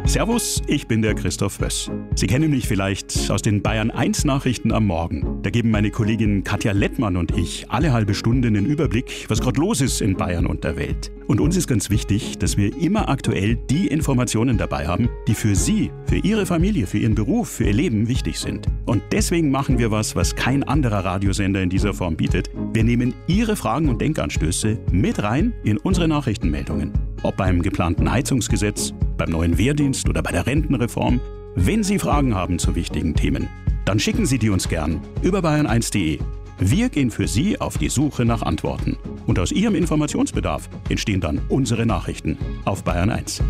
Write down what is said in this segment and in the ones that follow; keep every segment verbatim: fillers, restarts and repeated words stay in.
Servus, ich bin der Christoph Wöss. Sie kennen mich vielleicht aus den Bayern eins Nachrichten am Morgen. Da geben meine Kollegin Katja Lettmann und ich alle halbe Stunde einen Überblick, was gerade los ist in Bayern und der Welt. Und uns ist ganz wichtig, dass wir immer aktuell die Informationen dabei haben, die für Sie, für Ihre Familie, für Ihren Beruf, für Ihr Leben wichtig sind. Und deswegen machen wir was, was kein anderer Radiosender in dieser Form bietet. Wir nehmen Ihre Fragen und Denkanstöße mit rein in unsere Nachrichtenmeldungen. Ob beim geplanten Heizungsgesetz, beim neuen Wehrdienst oder bei der Rentenreform. Wenn Sie Fragen haben zu wichtigen Themen, dann schicken Sie die uns gern über bayern eins punkt de. Wir gehen für Sie auf die Suche nach Antworten. Und aus Ihrem Informationsbedarf entstehen dann unsere Nachrichten auf Bayern eins.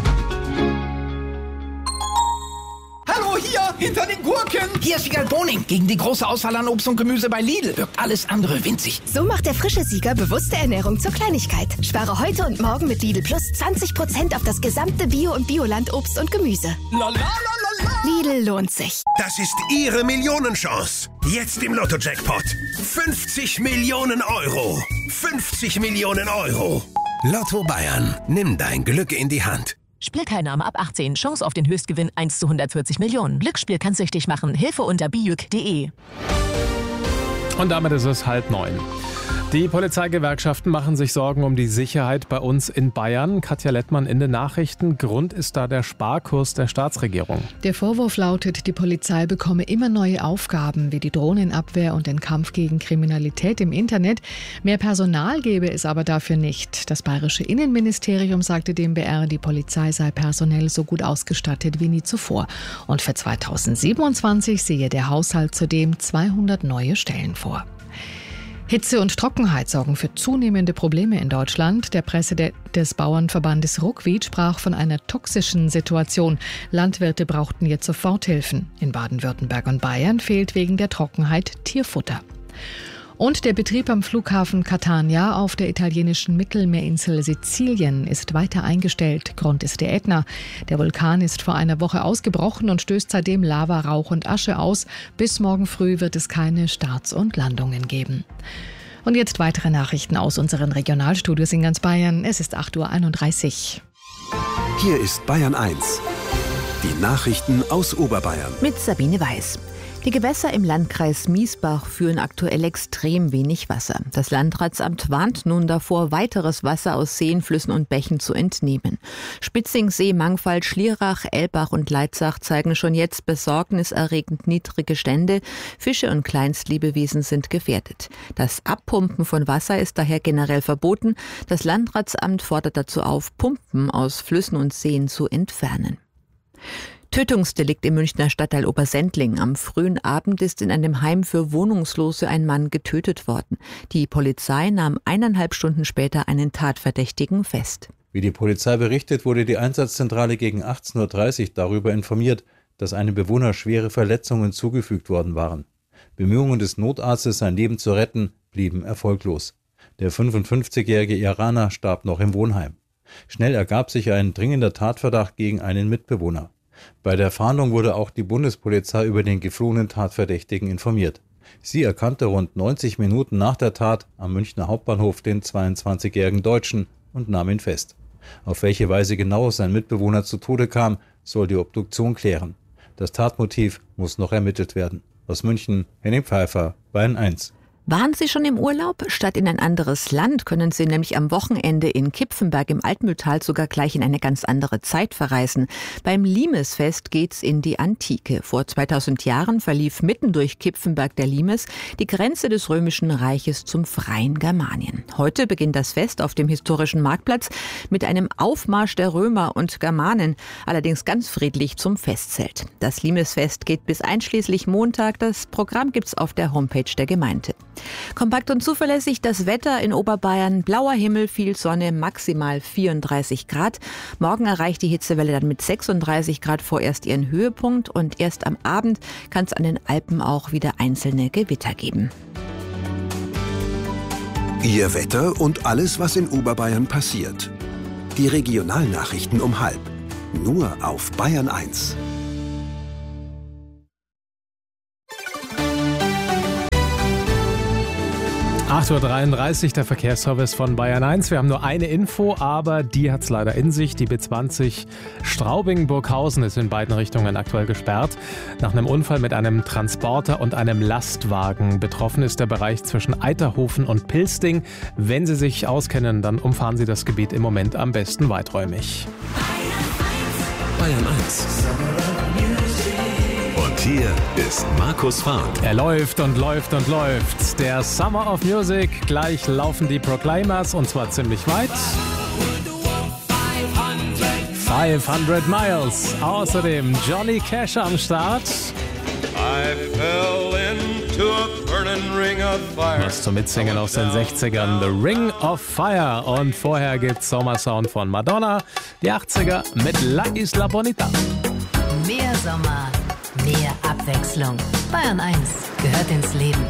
Hallo, hier, hinter den Gurken. Hier ist Wiegald Boning. Gegen die große Auswahl an Obst und Gemüse bei Lidl wirkt alles andere winzig. So macht der frische Sieger bewusste Ernährung zur Kleinigkeit. Spare heute und morgen mit Lidl Plus zwanzig Prozent auf das gesamte Bio- und Bioland-Obst und Gemüse. La, la, la, la, la. Lidl lohnt sich. Das ist Ihre Millionenchance. Jetzt im Lotto-Jackpot. fünfzig Millionen Euro. fünfzig Millionen Euro. Lotto Bayern. Nimm dein Glück in die Hand. Spielteilnahme ab achtzehn. Chance auf den Höchstgewinn eins zu hundertvierzig Millionen. Glücksspiel kann süchtig machen. Hilfe unter bijuk punkt de. Und damit ist es halb neun. Die Polizeigewerkschaften machen sich Sorgen um die Sicherheit bei uns in Bayern. Katja Lettmann in den Nachrichten. Grund ist da der Sparkurs der Staatsregierung. Der Vorwurf lautet, die Polizei bekomme immer neue Aufgaben wie die Drohnenabwehr und den Kampf gegen Kriminalität im Internet. Mehr Personal gebe es aber dafür nicht. Das bayerische Innenministerium sagte dem B R, die Polizei sei personell so gut ausgestattet wie nie zuvor. Und für zweitausendsiebenundzwanzig sehe der Haushalt zudem zweihundert neue Stellen vor. Hitze und Trockenheit sorgen für zunehmende Probleme in Deutschland. Der Präsident des Bauernverbandes Ruckwied sprach von einer toxischen Situation. Landwirte brauchten jetzt Soforthilfen. In Baden-Württemberg und Bayern fehlt wegen der Trockenheit Tierfutter. Und der Betrieb am Flughafen Catania auf der italienischen Mittelmeerinsel Sizilien ist weiter eingestellt. Grund ist der Ätna. Der Vulkan ist vor einer Woche ausgebrochen und stößt seitdem Lava, Rauch und Asche aus. Bis morgen früh wird es keine Starts und Landungen geben. Und jetzt weitere Nachrichten aus unseren Regionalstudios in ganz Bayern. Es ist acht Uhr einunddreißig. Hier ist Bayern eins. Die Nachrichten aus Oberbayern. Mit Sabine Weiß. Die Gewässer im Landkreis Miesbach führen aktuell extrem wenig Wasser. Das Landratsamt warnt nun davor, weiteres Wasser aus Seen, Flüssen und Bächen zu entnehmen. Spitzingsee, Mangfall, Schlierach, Elbach und Leitzach zeigen schon jetzt besorgniserregend niedrige Stände. Fische und Kleinstlebewesen sind gefährdet. Das Abpumpen von Wasser ist daher generell verboten. Das Landratsamt fordert dazu auf, Pumpen aus Flüssen und Seen zu entfernen. Tötungsdelikt im Münchner Stadtteil Obersendling. Am frühen Abend ist in einem Heim für Wohnungslose ein Mann getötet worden. Die Polizei nahm eineinhalb Stunden später einen Tatverdächtigen fest. Wie die Polizei berichtet, wurde die Einsatzzentrale gegen achtzehn Uhr dreißig darüber informiert, dass einem Bewohner schwere Verletzungen zugefügt worden waren. Bemühungen des Notarztes, sein Leben zu retten, blieben erfolglos. Der fünfundfünfzigjährige Iraner starb noch im Wohnheim. Schnell ergab sich ein dringender Tatverdacht gegen einen Mitbewohner. Bei der Fahndung wurde auch die Bundespolizei über den geflohenen Tatverdächtigen informiert. Sie erkannte rund neunzig Minuten nach der Tat am Münchner Hauptbahnhof den zweiundzwanzigjährigen Deutschen und nahm ihn fest. Auf welche Weise genau sein Mitbewohner zu Tode kam, soll die Obduktion klären. Das Tatmotiv muss noch ermittelt werden. Aus München, Henning Pfeiffer, Bayern eins. Waren Sie schon im Urlaub? Statt in ein anderes Land können Sie nämlich am Wochenende in Kipfenberg im Altmühltal sogar gleich in eine ganz andere Zeit verreisen. Beim Limesfest geht's in die Antike. Vor zweitausend Jahren verlief mitten durch Kipfenberg der Limes, die Grenze des Römischen Reiches zum freien Germanien. Heute beginnt das Fest auf dem historischen Marktplatz mit einem Aufmarsch der Römer und Germanen, allerdings ganz friedlich zum Festzelt. Das Limesfest geht bis einschließlich Montag. Das Programm gibt's auf der Homepage der Gemeinde. Kompakt und zuverlässig das Wetter in Oberbayern. Blauer Himmel, viel Sonne, maximal vierunddreißig Grad. Morgen erreicht die Hitzewelle dann mit sechsunddreißig Grad vorerst ihren Höhepunkt. Und erst am Abend kann es an den Alpen auch wieder einzelne Gewitter geben. Ihr Wetter und alles, was in Oberbayern passiert. Die Regionalnachrichten um halb. Nur auf Bayern eins. acht Uhr dreiunddreißig, der Verkehrsservice von Bayern eins. Wir haben nur eine Info, aber die hat es leider in sich. Die B zwanzig Straubing-Burghausen ist in beiden Richtungen aktuell gesperrt. Nach einem Unfall mit einem Transporter und einem Lastwagen. Betroffen ist der Bereich zwischen Eiterhofen und Pilsting. Wenn Sie sich auskennen, dann umfahren Sie das Gebiet im Moment am besten weiträumig. Bayern eins. Und hier ist Markus Farth. Er läuft und läuft und läuft. Der Summer of Music. Gleich laufen die Proclaimers und zwar ziemlich weit. fünfhundert Miles. Außerdem Johnny Cash am Start. I fell into a burning ring of fire. Was zum Mitsingen aus den sechzigern. The Ring of Fire. Und vorher gibt's Sommersound von Madonna. Die achtziger mit La Isla Bonita. Mehr Sommer, mehr Abwechslung. Bayern eins gehört ins Leben.